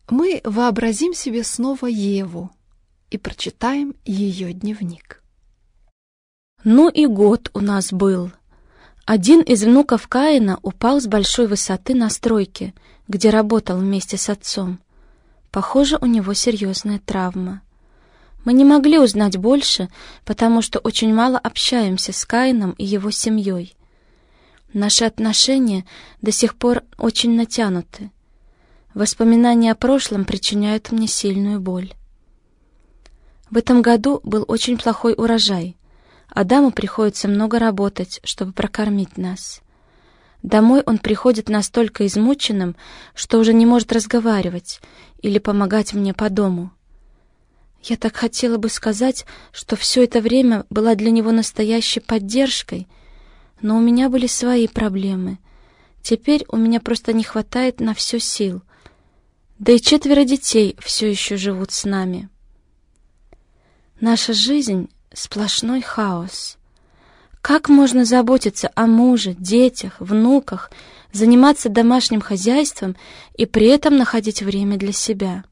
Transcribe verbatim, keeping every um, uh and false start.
Мы вообразим себе снова Еву и прочитаем ее дневник. Ну и год у нас был. Один из внуков Каина упал с большой высоты на стройке, где работал вместе с отцом. Похоже, у него серьезная травма. Мы не могли узнать больше, потому что очень мало общаемся с Каином и его семьей. Наши отношения до сих пор очень натянуты. Воспоминания о прошлом причиняют мне сильную боль. В этом году был очень плохой урожай. Адаму приходится много работать, чтобы прокормить нас. Домой он приходит настолько измученным, что уже не может разговаривать или помогать мне по дому. Я так хотела бы сказать, что все это время была для него настоящей поддержкой, но у меня были свои проблемы. Теперь у меня просто не хватает на все сил. Да и четверо детей все еще живут с нами. Наша жизнь — сплошной хаос. Как можно заботиться о муже, детях, внуках, заниматься домашним хозяйством и при этом находить время для себя?